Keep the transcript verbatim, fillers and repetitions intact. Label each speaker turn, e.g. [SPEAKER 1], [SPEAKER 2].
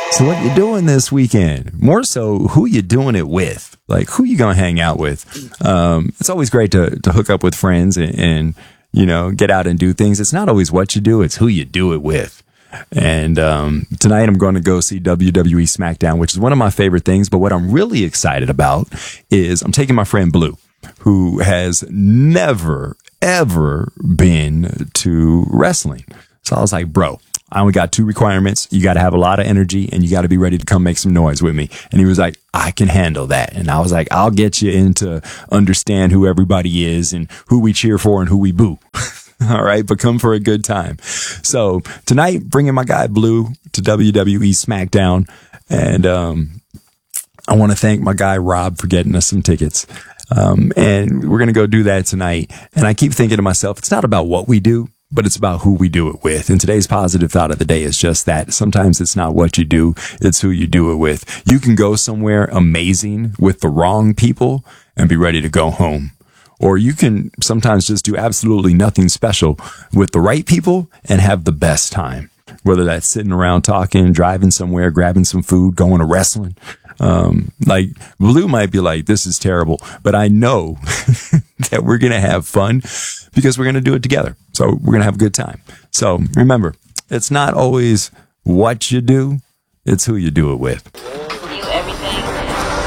[SPEAKER 1] So what you doing this weekend? More so, who you doing it with? Like, who you gonna hang out with? Um, it's always great to to hook up with friends and, and you know, get out and do things. It's not always what you do; it's who you do it with. And um, tonight I'm going to go see W W E SmackDown, which is one of my favorite things. But what I'm really excited about is I'm taking my friend Blue, who has never ever been to wrestling. So I was like, bro, I only got two requirements. You got to have a lot of energy and you got to be ready to come make some noise with me. And he was like, I can handle that. And I was like, I'll get you into understand who everybody is and who we cheer for and who we boo. All right. But come for a good time. So tonight, bringing my guy Blue to W W E SmackDown. And, um, I want to thank my guy Rob for getting us some tickets. Um, and we're going to go do that tonight. And I keep thinking to myself, it's not about what we do, but it's about who we do it with. And today's positive thought of the day is just that. Sometimes it's not what you do, it's who you do it with. You can go somewhere amazing with the wrong people and be ready to go home. Or you can sometimes just do absolutely nothing special with the right people and have the best time. Whether that's sitting around talking, driving somewhere, grabbing some food, going to wrestling. Um, like Blue might be like, this is terrible, but I know that we're going to have fun because we're going to do it together. So we're going to have a good time. So remember, it's not always what you do, it's who you do it with.